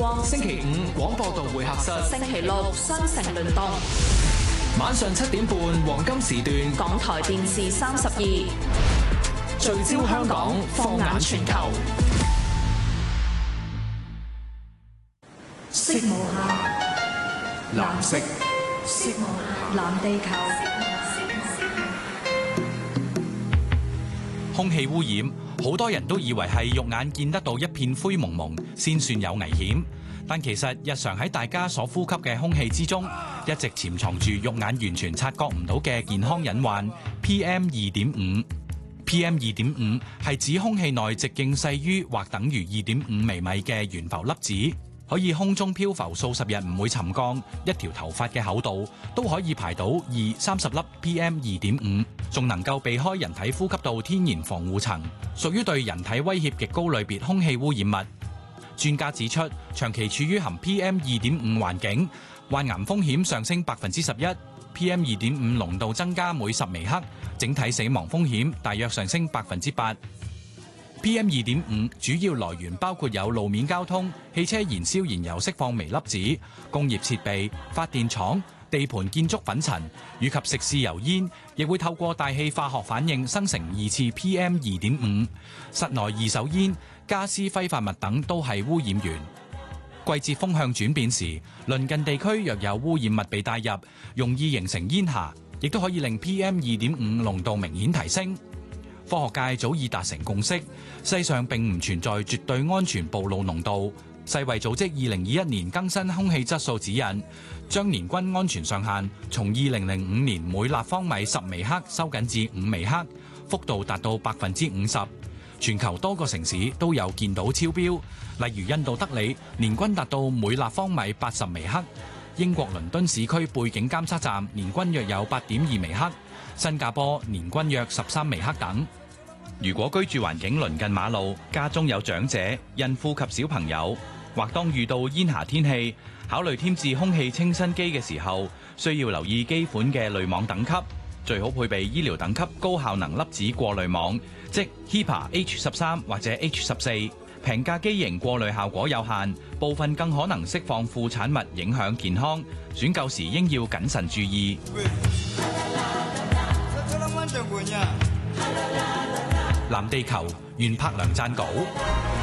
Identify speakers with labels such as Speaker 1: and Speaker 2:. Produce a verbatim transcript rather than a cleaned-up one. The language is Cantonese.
Speaker 1: 光。
Speaker 2: 星期五廣播道會客室，
Speaker 1: 星期六雙城聯動。
Speaker 2: 晚上七點半黃金時段，
Speaker 1: 港台電視三十二，
Speaker 2: 聚焦香港，放眼全球。
Speaker 1: 色無限，藍色，色無限，藍地球。
Speaker 3: 空氣污染，好多人都以為係肉眼見得到一片灰蒙蒙先算有危險，但其實日常喺大家所呼吸嘅空氣之中，一直潛藏住肉眼完全察覺唔到嘅健康隱患 P M 二點五。P M 二點五係指空氣內直徑細於或等於二點五微米嘅懸浮粒子，可以空中漂浮數十日唔會沉降，一條頭髮嘅厚度都可以排到二三十粒 P M 二點五，仲能夠避開人體呼吸道天然防護層，屬於對人體威脅極高類別空氣污染物。專家指出，長期處於含 P M 二點五環境，患癌風險上升百分之十一 ，P M 二點五濃度增加每十微克，整體死亡風險大約上升百分之八。P M 二點五主要來源包括有路面交通、汽車燃燒燃油釋放微粒子、工業設備、發電廠、地盤建築粉塵以及食肆油煙，亦會透過大氣化學反應生成二次 P M 二點五。室內二手煙、家私揮發物等都係污染源。季節風向轉變時，鄰近地區若有污染物被帶入，容易形成煙霞，亦都可以令 P M 二點五濃度明顯提升。科學界早已達成共識，世上並唔存在絕對安全暴露濃度。世衛組織二零二一年更新空氣質素指引，將年均安全上限從二零零五年每立方米十微克收緊至五微克，幅度達到百分之五十。全球多個城市都有見到超標，例如印度德里年均達到每立方米八十微克，英國倫敦市區背景監測站年均約有八點二微克，新加坡年均約十三微克等。如果居住環境鄰近馬路，家中有長者、孕婦及小朋友，或當遇到煙霞天氣，考慮添置空氣清新機嘅時候，需要留意機款嘅濾網等級，最好配備醫療等級高效能粒子過濾網，即 HEPA H 十三或者 H 十四。平價機型過濾效果有限，部分更可能釋放副產物影響健康，選購時應要謹慎注意。藍地球，袁柏良撰稿。